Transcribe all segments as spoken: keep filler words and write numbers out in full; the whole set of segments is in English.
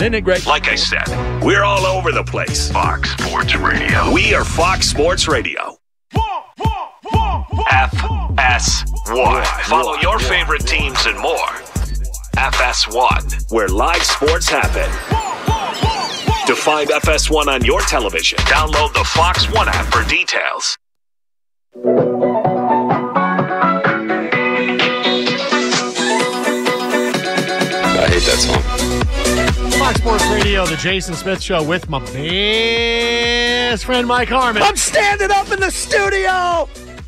isn't it great? Like I said, we're all over the place. Fox Sports Radio. We are Fox Sports Radio. F S one. Follow your favorite teams and more. F S one, where live sports happen. To find F S one on your television, download the Fox One app for details. I hate that song. Fox Sports Radio, the Jason Smith Show with my best friend Mike Harmon. I'm standing up in the studio!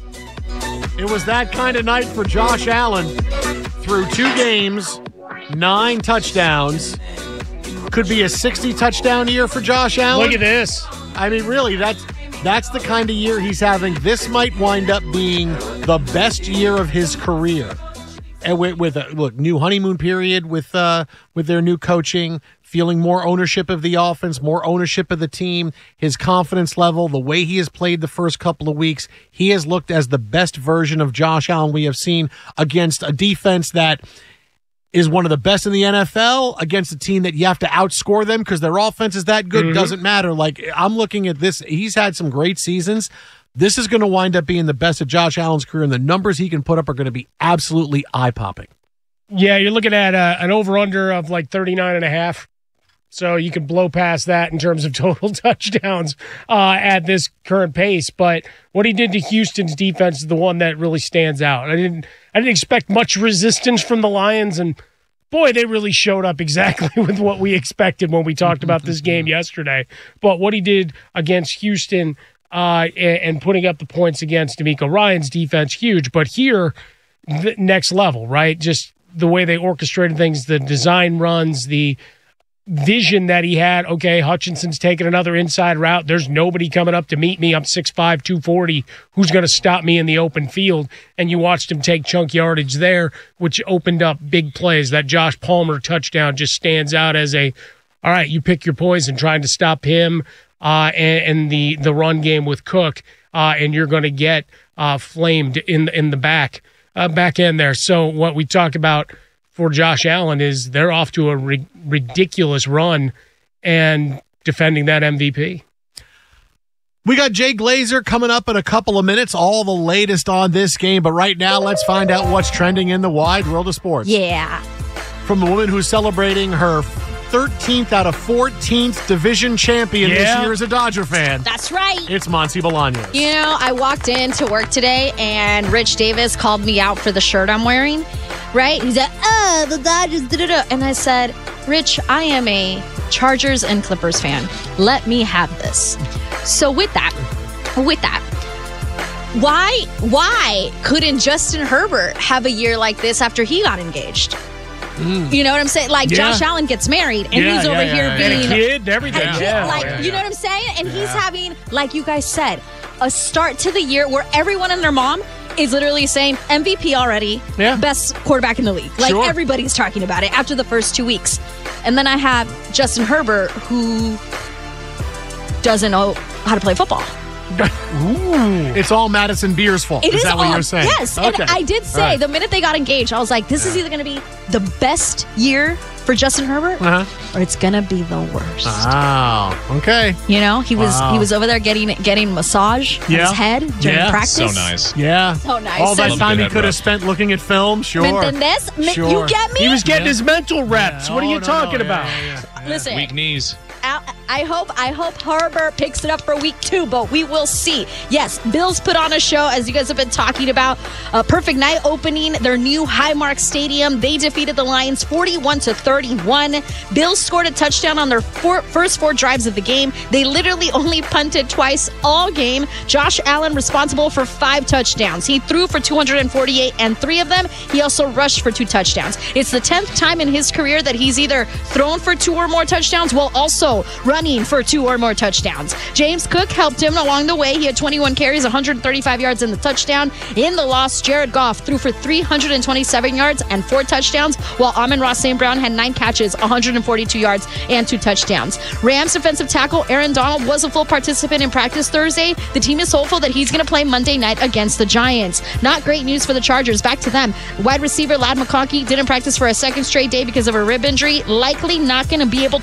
It was that kind of night for Josh Allen. Through two games, nine touchdowns. Could be a sixty-touchdown year for Josh Allen. Look at this. I mean, really, that's that's the kind of year he's having. This might wind up being the best year of his career. And with, with a look, new honeymoon period with uh, with their new coaching, feeling more ownership of the offense, more ownership of the team, his confidence level, the way he has played the first couple of weeks, he has looked as the best version of Josh Allen we have seen against a defense that is one of the best in the N F L, against a team that you have to outscore them because their offense is that good. Mm-hmm. Doesn't matter. Like, I'm looking at this. He's had some great seasons. This is going to wind up being the best of Josh Allen's career, and the numbers he can put up are going to be absolutely eye-popping. Yeah, you're looking at uh, an over-under of like thirty-nine and a half. So you can blow past that in terms of total touchdowns uh, at this current pace. But what he did to Houston's defense is the one that really stands out. I didn't I didn't expect much resistance from the Lions, and boy, they really showed up exactly with what we expected when we talked about this game yesterday. But what he did against Houston uh, and, and putting up the points against DeMeco Ryans' defense, huge. But here, the next level, right? Just the way they orchestrated things, the design runs, the vision that he had. Okay, Hutchinson's taking another inside route. There's nobody coming up to meet me. I'm six five, two forty. Who's going to stop me in the open field? And you watched him take chunk yardage there, which opened up big plays. That Josh Palmer touchdown just stands out as a, all right, you pick your poison, trying to stop him uh, and, and the, the run game with Cook, uh, and you're going to get uh, flamed in, in the back, uh, back end there. So what we talk about for Josh Allen is they're off to a ri- ridiculous run and defending that M V P. We got Jay Glazer coming up in a couple of minutes, all the latest on this game. But right now, let's find out what's trending in the wide world of sports. Yeah. From the woman who's celebrating her thirteenth out of fourteenth division champion Yeah. this year as a Dodger fan. That's right. It's Monty Bolaños. You know, I walked into work today and Rich Davis called me out for the shirt I'm wearing, right? He's like, oh, the Dodgers, da-da-da. And I said, Rich, I am a Chargers and Clippers fan. Let me have this. So with that, with that, why, why couldn't Justin Herbert have a year like this after he got engaged? Mm. You know what I'm saying? Like, Yeah. Josh Allen gets married, and Yeah, he's over yeah, here yeah, And being a kid, everything. a kid, Yeah. like, Yeah. you know what I'm saying? And he's having, like you guys said, a start to the year where everyone and their mom is literally saying M V P already, Yeah. best quarterback in the league. Like, Sure. everybody's talking about it after the first two weeks. And then I have Justin Herbert, who doesn't know how to play football. Ooh. It's all Madison Beer's fault. It is is that what all, you're saying? Yes, Okay. and I did say All right. the minute they got engaged, I was like, this is either going to be the best year for Justin Herbert, Uh-huh. or it's going to be the worst. Oh, okay. You know, he was Wow. he was over there getting getting massage on Yeah. his head during Yeah. practice. So nice. Yeah. So nice. All that Love time to he get could have rough. spent looking at film, sure. ¿Me entendés? Me- Sure. You get me? He was getting Yeah. his mental reps. Yeah. What are Oh, you no, talking no. about? Yeah, yeah, yeah. Listen, Weak knees. I, I hope I hope Herbert picks it up for week two, but we will see. Yes, Bills put on a show, as you guys have been talking about. A perfect night opening their new Highmark Stadium. They defeated the Lions forty-one to thirty-one. Bills scored a touchdown on their four, first four drives of the game. They literally only punted twice all game. Josh Allen responsible for five touchdowns. He threw for two hundred forty-eight, and three of them, he also rushed for two touchdowns. It's the tenth time in his career that he's either thrown for two or more touchdowns while also running for two or more touchdowns. James Cook helped him along the way. He had twenty-one carries, one hundred thirty-five yards in the touchdown. In the loss, Jared Goff threw for three hundred twenty-seven yards and four touchdowns, while Amon-Ra Saint Brown had nine catches, one hundred forty-two yards, and two touchdowns. Rams defensive tackle Aaron Donald was a full participant in practice Thursday. The team is hopeful that he's going to play Monday night against the Giants. Not great news for the Chargers. Back to them. Wide receiver Ladd McConkey didn't practice for a second straight day because of a rib injury. Likely not going to be able to